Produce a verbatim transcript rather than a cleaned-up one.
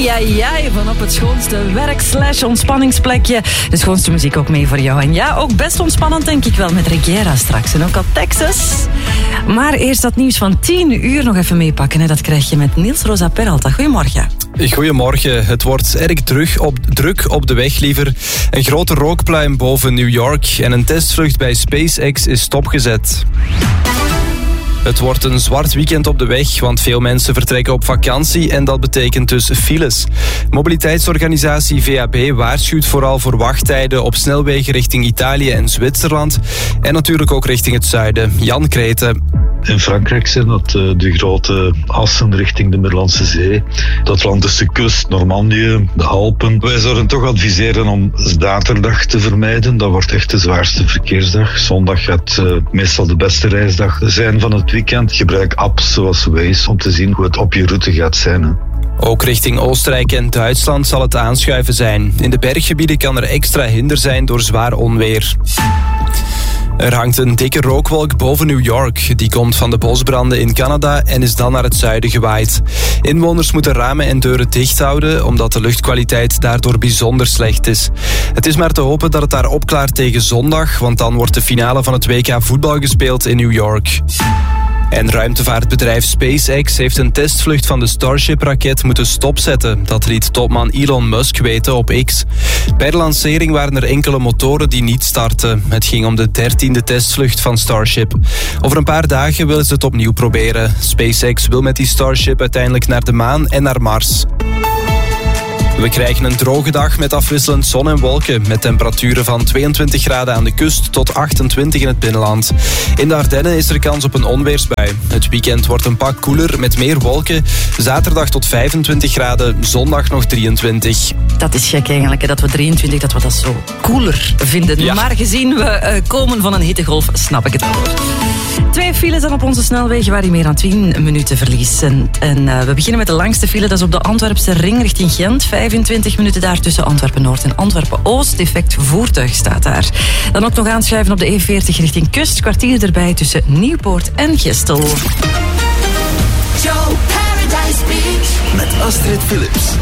Ai, ai, ai, van op het schoonste werk slash ontspanningsplekje. De schoonste muziek ook mee voor jou. En ja, ook best ontspannend denk ik wel met Reguera straks. En ook al Texas. Maar eerst dat nieuws van tien uur nog even meepakken. Hè. Dat krijg je met Niels Rosa Peralta. Goedemorgen. Goedemorgen. Het wordt erg druk op, druk op de weg, liever. Een grote rookpluim boven New York en een testvlucht bij SpaceX is stopgezet. Het wordt een zwart weekend op de weg, want veel mensen vertrekken op vakantie en dat betekent dus files. Mobiliteitsorganisatie V A B waarschuwt vooral voor wachttijden op snelwegen richting Italië en Zwitserland en natuurlijk ook richting het zuiden. Jan Kreten. In Frankrijk zijn dat de grote assen richting de Middellandse Zee. Dat Atlantische kust, Normandië, de Alpen. Wij zouden toch adviseren om zaterdag te vermijden. Dat wordt echt de zwaarste verkeersdag. Zondag gaat uh, meestal de beste reisdag zijn van het weekend. Gebruik apps zoals Waze om te zien hoe het op je route gaat zijn. Hè. Ook richting Oostenrijk en Duitsland zal het aanschuiven zijn. In de berggebieden kan er extra hinder zijn door zwaar onweer. Er hangt een dikke rookwolk boven New York. Die komt van de bosbranden in Canada en is dan naar het zuiden gewaaid. Inwoners moeten ramen en deuren dicht houden, omdat de luchtkwaliteit daardoor bijzonder slecht is. Het is maar te hopen dat het daar opklaart tegen zondag, want dan wordt de finale van het W K voetbal gespeeld in New York. En ruimtevaartbedrijf SpaceX heeft een testvlucht van de Starship-raket moeten stopzetten. Dat liet topman Elon Musk weten op X. Bij de lancering waren er enkele motoren die niet startten. Het ging om de dertiende testvlucht van Starship. Over een paar dagen willen ze het opnieuw proberen. SpaceX wil met die Starship uiteindelijk naar de maan en naar Mars. We krijgen een droge dag met afwisselend zon en wolken, met temperaturen van tweeëntwintig graden aan de kust tot achtentwintig in het binnenland. In de Ardennen is er kans op een onweersbui. Het weekend wordt een pak koeler met meer wolken. Zaterdag tot vijfentwintig graden, zondag nog drieëntwintig. Dat is gek eigenlijk, hè, dat we drieëntwintig, dat we dat zo koeler vinden. Ja. Maar gezien we uh, komen van een hittegolf, snap ik het wel. Twee files dan op onze snelwegen waar je meer dan tien minuten verliest. En, en uh, we beginnen met de langste file, dat is op de Antwerpse ring richting Gent. vijfentwintig minuten daar tussen Antwerpen-Noord en Antwerpen-Oost. Defect voertuig staat daar. Dan ook nog aanschuiven op de E veertig richting Kust. Kwartier erbij tussen Nieuwpoort en Gestel. Joe Paradise Beach met Astrid Philips.